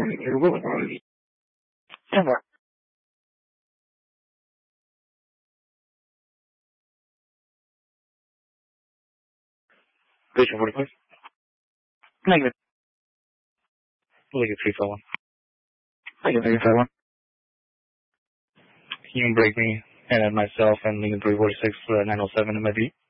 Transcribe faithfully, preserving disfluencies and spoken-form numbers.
ten more. Vision forty-five. Negative. Negative three five one. Negative three five one. Can you break me and then myself and Lincoln three forty-six for nine oh seven M I D?